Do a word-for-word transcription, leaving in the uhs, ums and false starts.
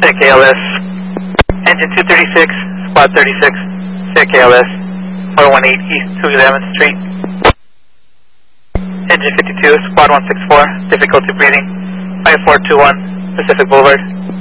set K L S. Engine two thirty-six, squad thirty-six, set K L S. four one eight East two eleventh Street. Engine fifty-two, squad one six four, difficulty breathing. five four two one, Pacific Boulevard.